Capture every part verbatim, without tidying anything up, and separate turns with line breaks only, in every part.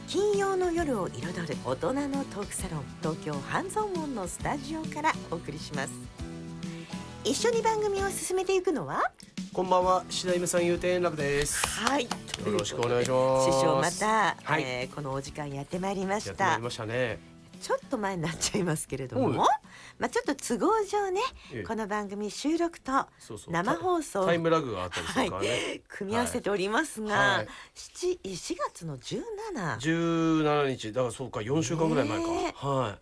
金曜の夜を彩る大人のトークサロン、東京半蔵門のスタジオからお送りします。一緒に番組を進めていくのは、
こんばんは、白夢さん、ゆうて円楽です。
はい、よ
ろしくお願いします。
師匠また、
はい、
えー、このお時間やってまいりました。
やってまいりましたね。
ちょっと前になっちゃいますけれども、まあ、ちょっと都合上ね、ええ、この番組収録と生放送
タイムラグがあったりするからね、はい、
組み合わせておりますが、はい、しがつのじゅうしち
にちだからそうかよんしゅうかんぐらい前か、ね、はい、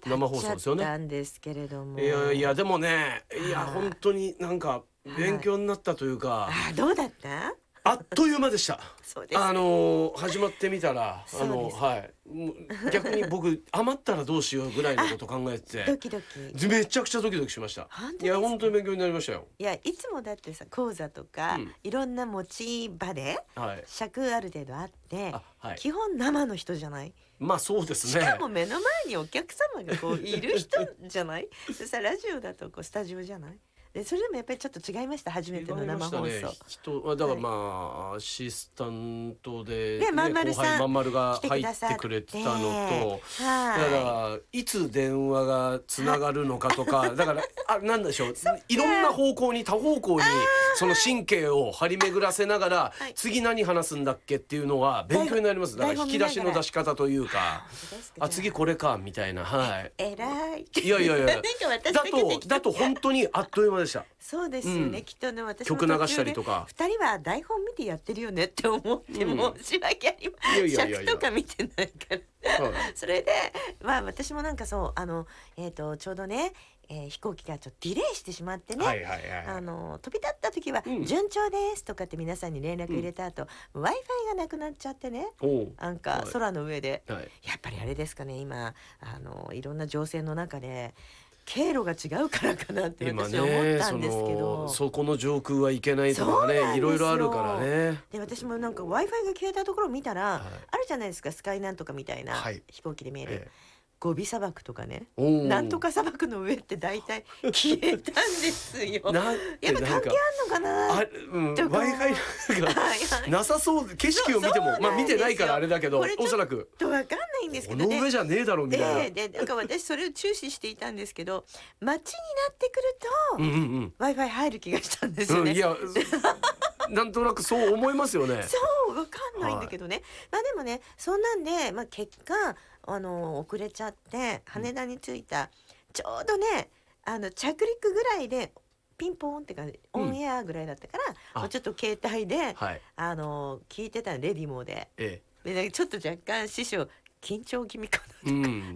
生放送ですよね。
たんですけれども、
いやいやでもね、いや本当になんか勉強になったというか、
あ、どうだった？
あっという間でした。
そうです、
あの始まってみたら、あのはい逆に僕余ったらどうしようぐらいのこと考えてて
ドキドキ
めちゃくちゃドキドキしました。いや本当に勉強になりましたよ。
いやいつもだってさ、講座とか、うん、いろんな持ち場で、はい、尺ある程度あって、はい、基本生の人じゃない。
まあそうですね。
しかも目の前にお客様がこういる人じゃないでさ、ラジオだとこうスタジオじゃない。でそれでもやっぱりちょっと違いました。初めての生放送、ね、
人はだからまあ、はい、アシスタントで、
ね、まんまるさん、
まんまるが入ってくれてたのと、
はい、
だからいつ電話がつながるのかとか、だからあなんでしょう、いろんな方向に多方向にその神経を張り巡らせながら、はい、次何話すんだっけっていうのは勉強になります。だから引き出しの出し方というか、あ次これかみたいな、はい。
えらい。
いやいやいやだとだと本当にあっという間でした。
そうですよね、うん、きっとね、私も
曲流したりとか、
ふたりは台本見てやってるよねって思って、うん、申し訳ありません。尺とか見てないから、はい、それでまあ私もなんかそうあの、えー、とちょうどね、えー、飛行機がちょっとディレイしてしまってね、はいはいはいはい、あの飛び立った時は、うん、順調ですとかって皆さんに連絡入れた後、うん、Wi-Fi がなくなっちゃってね、なんか空の上で、はい、やっぱりあれですかね、今あのいろんな情勢の中で経路が違うからかなって私は思ったんですけど、
ね、そ, そこの上空はいけないとかね、いろいろあるからね。
で私もなんか Wi-Fi が消えたところを見たら、はい、あるじゃないですか、スカイなんとかみたいな、はい、飛行機で見える、ええ、ゴビ砂漠とかね、なんとか砂漠の上って大体消えたんですよ。やっぱ関係あんのかな、
あ、うん、Wi-Fi がなさそう。景色を見てもまあ見てないからあれだけど、おそらく
と分かんないんですけど、
この上じゃねえだろみたいな。
ででなんか私それを注視していたんですけど、街になってくると、うんうんうん、Wi-Fi 入る気がしたんですよね、うん、いや
なんとなくそう思いますよね。
そう分かんないんだけどね、はい、まあでもね、そんなんで、まあ、結果あの遅れちゃって羽田に着いた、うん、ちょうどねあの着陸ぐらいでピンポーンって感じ、オンエアぐらいだったから、うん、もうちょっと携帯で、はい、あの聞いてたの、レディモで、ええ、でちょっと若干師匠緊張気味かな、うん、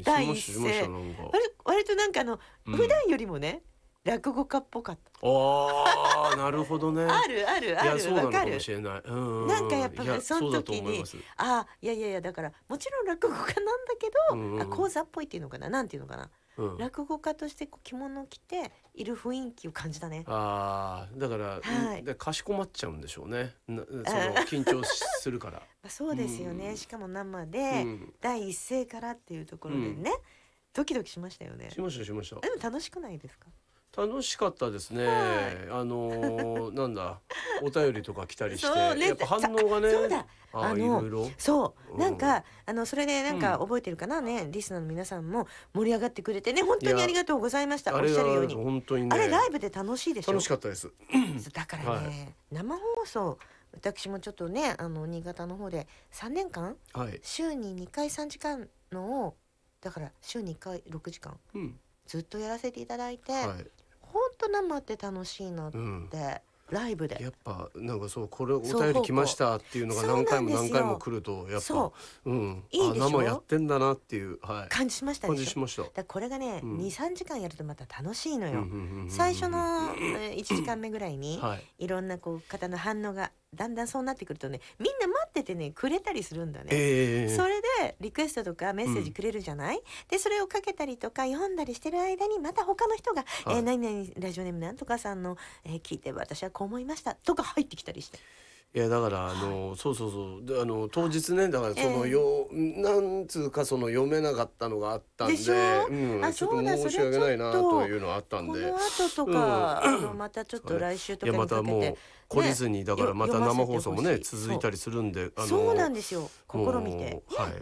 第一声割, 割となんかあの、うん、普段よりもね落語家っぽかった。
あなるほどね。
あるあるある、
いやそうなのかもしれない。うん、
なんかやっぱりその時にあいやいやいやだからもちろん落語家なんだけど、うんうん、あ講座っぽいっていうのかな、なんていうのかな、うん、落語家としてこう着物を着ている雰囲気を感じたね。あ
だから、はい、かしこまっちゃうんでしょうね、その緊張するから
そうですよね、うん、しかも生で、うん、第一声からっていうところでね、うん、ドキドキしましたよね。
しましたしました。
でも楽しくないですか？
楽しかったですね、はい、あのー、なんだお便りとか来たりして、ね、やっぱ反応がね、
そうだ
ああいろいろ
そう、うん、なんかあのそれでなんか覚えてるかなね、うん、リスナーの皆さんも盛り上がってくれてね、本当にありがとうございました。おっしゃるように
本当に、ね、
あれライブで楽しいでしょ。
楽しかったです
だからね、はい、生放送私もちょっとねあの新潟の方でさんねんかん、はい、週ににかいさんじかんのをだから週にいっかいろくじかん、うん、ずっとやらせていただいて、はい、本当生って楽しいなって、うん、ライブで
やっぱなんかそうこれお便り来ましたっていうのが何回も何回も来るとやっぱう、うん、いいでしょ、あ生やってんだなっていう、はい、
感じしましたでしょ。
感じしました。
だこれがね、うん、にさんじかんやるとまた楽しいのよ。最初のいちじかんめぐらいに、はい、いろんなこう方の反応がだんだんそうなってくるとね、みんな待っててねくれたりするんだね、えー、それでリクエストとかメッセージくれるじゃない、うん、でそれをかけたりとか読んだりしてる間にまた他の人が、はい、えー、何々ラジオネームなんとかさんの、えー、聞いて私はこう思いましたとか入ってきたりして、
いやだからあの、はい、そうそうそうであの当日ねだからそのよ、えー、なんつうかその読めなかったのがあったんで、
でしょ、
うん、あちょっと申し訳ないなというのがあったんで、
この後とか、うん、あのまたちょっと来週とかにかけて、
いやまたもう懲りずにだからまた生放送もね続いたりするんで、
あのそうなんですよ、試みて、
はい